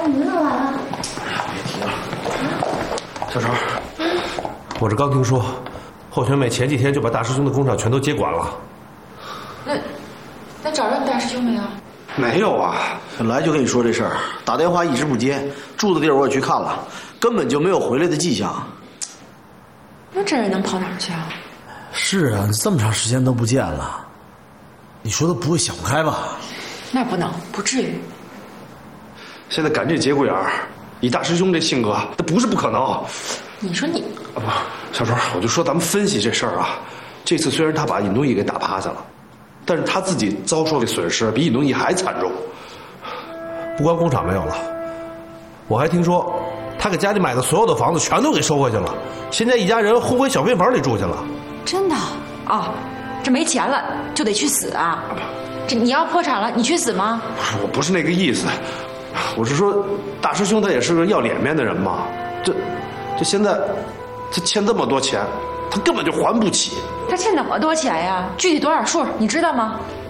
你怎么来了？ 别提了。小陈，我这刚听说，后选美前几天就把大师兄的工厂全都接管了。 那找着你大师兄没有？ 没有啊， 来就跟你说这事儿，打电话一直不接，住的地儿我也去看了，根本就没有回来的迹象。 那这人能跑哪儿去啊？ 是啊，这么长时间都不见了，你说他不会想不开吧？ 那不能，不至于。 现在赶这节骨眼儿，以大师兄这性格，那不是不可能。 你说你啊不，小春，我就说咱们分析这事儿啊，这次虽然他把尹东义给打趴下了，但是他自己遭受的损失比尹东义还惨重。 不光工厂没有了，我还听说他给家里买的所有的房子全都给收回去了，现在一家人轰回小平房里住去了。 真的啊？这没钱了就得去死啊？这你要破产了，你去死吗？ 不是，我不是那个意思，我是说大师兄他也是个要脸面的人嘛，这现在他欠这么多钱，他根本就还不起。 他欠那么多钱呀？具体多少数你知道吗？